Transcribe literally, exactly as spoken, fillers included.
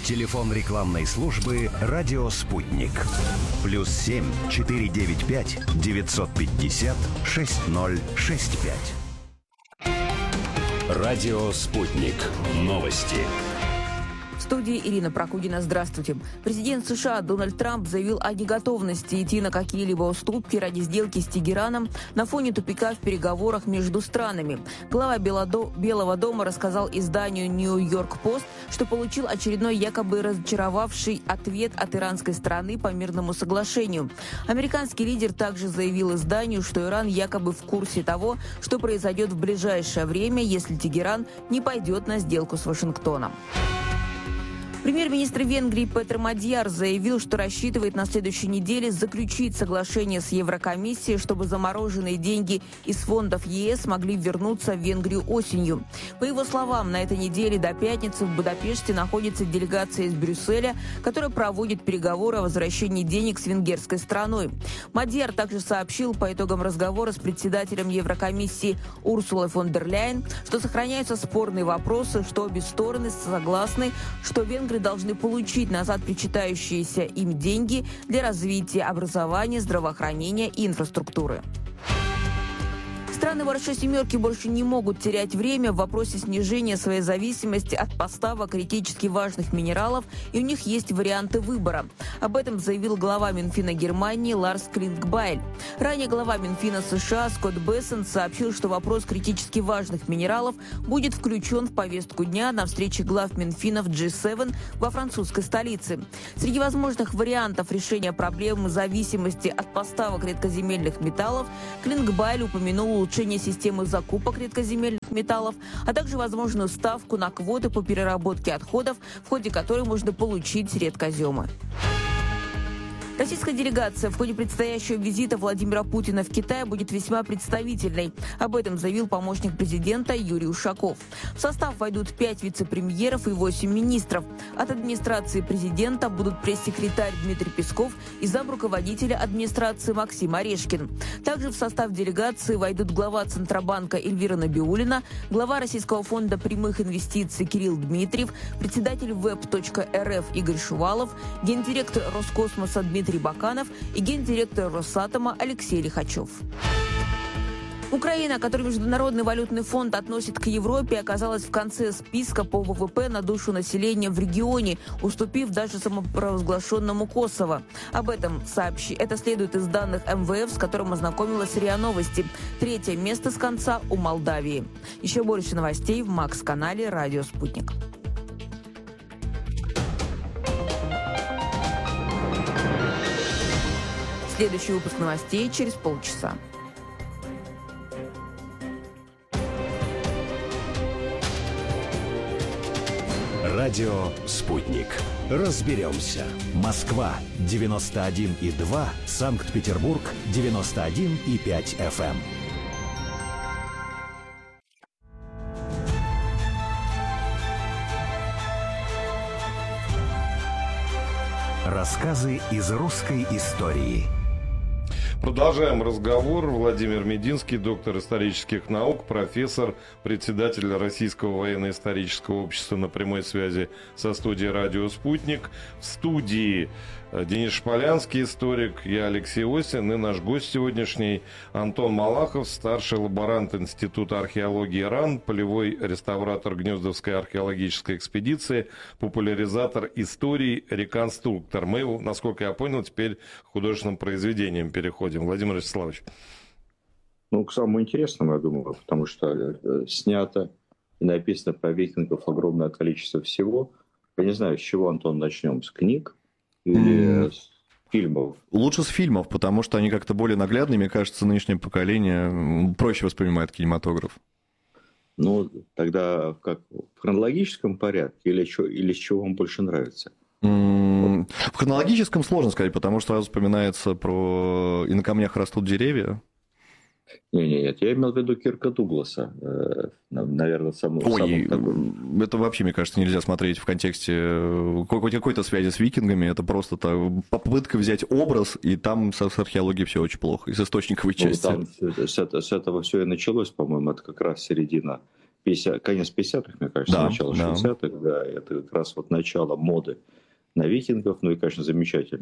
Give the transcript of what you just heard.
Телефон рекламной службы «Радио Спутник». Плюс семь четыре девять пять девятьсот пятьдесят шесть ноль шесть пять. «Радио Спутник». Новости. В студии Ирина Прокудина. Здравствуйте. Президент США Дональд Трамп заявил о неготовности идти на какие-либо уступки ради сделки с Тегераном на фоне тупика в переговорах между странами. Глава Белого дома рассказал изданию «Нью-Йорк Пост», что получил очередной якобы разочаровавший ответ от иранской стороны по мирному соглашению. Американский лидер также заявил изданию, что Иран якобы в курсе того, что произойдет в ближайшее время, если Тегеран не пойдет на сделку с Вашингтоном. Премьер-министр Венгрии Петр Мадьяр заявил, что рассчитывает на следующей неделе заключить соглашение с Еврокомиссией, чтобы замороженные деньги из фондов ЕС могли вернуться в Венгрию осенью. По его словам, на этой неделе до пятницы в Будапеште находится делегация из Брюсселя, которая проводит переговоры о возвращении денег с венгерской стороной. Мадьяр также сообщил по итогам разговора с председателем Еврокомиссии Урсулой фон дер Ляйен, что сохраняются спорные вопросы, что обе стороны согласны, что Венгрия должны получить назад причитающиеся им деньги для развития образования, здравоохранения и инфраструктуры. Страны «Большой семерки» больше не могут терять время в вопросе снижения своей зависимости от поставок критически важных минералов, и у них есть варианты выбора. Об этом заявил глава Минфина Германии Ларс Клингбайль. Ранее глава Минфина США Скотт Бессент сообщил, что вопрос критически важных минералов будет включен в повестку дня на встрече глав Минфинов джи семь во французской столице. Среди возможных вариантов решения проблемы зависимости от поставок редкоземельных металлов Клингбайль упомянул улучшение системы закупок редкоземельных металлов, а также возможную ставку на квоты по переработке отходов, в ходе которой можно получить редкоземы. Российская делегация в ходе предстоящего визита Владимира Путина в Китай будет весьма представительной. Об этом заявил помощник президента Юрий Ушаков. В состав войдут пять вице-премьеров и восемь министров. От администрации президента будут пресс-секретарь Дмитрий Песков и замруководителя администрации Максим Орешкин. Также в состав делегации войдут глава Центробанка Эльвира Набиуллина, глава Российского фонда прямых инвестиций Кирилл Дмитриев, председатель веб точка эр эф Игорь Шувалов, гендиректор Роскосмоса Дмитрий Дмитрий Баканов и гендиректор Росатома Алексей Лихачев. Украина, которую Международный валютный фонд относит к Европе, оказалась в конце списка по вэ вэ пэ на душу населения в регионе, уступив даже самопровозглашенному Косово. Об этом сообщи... Это следует из данных эм вэ эф, с которым ознакомилась РИА Новости. Третье место с конца у Молдавии. Еще больше новостей в Макс-канале «Радио Спутник». Следующий выпуск новостей через полчаса. Радио «Спутник». Разберемся. Москва девяносто один и два, Санкт-Петербург девяносто один и пять эф эм. Рассказы из русской истории. Продолжаем разговор. Владимир Мединский, доктор исторических наук, профессор, председатель Российского военно-исторического общества, на прямой связи со студией «Радио Спутник». В студии Денис Шполянский, историк, я Алексей Осин, и наш гость сегодняшний Антон Малахов, старший лаборант Института археологии РАН, полевой реставратор Гнездовской археологической экспедиции, популяризатор истории, реконструктор. Мы, насколько я понял, теперь к художественным произведениям переходим. Владимир Вячеславович. Ну, к самому интересному, я думаю, потому что снято и написано про викингов огромное количество всего. Я не знаю, с чего, Антон, начнем? С книг? Или с фильмов? Лучше с фильмов, потому что они как-то более наглядные. Мне кажется, нынешнее поколение проще воспринимает кинематограф. Ну, тогда как в хронологическом порядке или, что, или с чего вам больше нравится? В хронологическом сложно сказать, потому что сразу вспоминается про «И на камнях растут деревья». Нет, нет, нет, я имел в виду Кирка Дугласа, наверное, самого... Ой, самого... это вообще, мне кажется, нельзя смотреть в контексте какой-то связи с викингами, это просто так, попытка взять образ, и там с археологией все очень плохо, и с источниковой частью. Ну, там с, с этого все и началось, по-моему, это как раз середина пятьдесят, конец пятидесятых, мне кажется, Да, начало да. шестидесятых, да, это как раз вот начало моды на викингов, ну и, конечно, замечательный